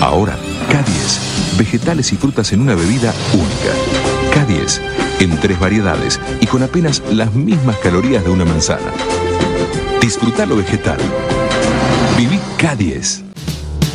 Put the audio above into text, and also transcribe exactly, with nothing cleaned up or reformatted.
Ahora, K diez. Vegetales y frutas en una bebida única. K diez. En tres variedades y con apenas las mismas calorías de una manzana. Disfruta lo vegetal. Viví K diez.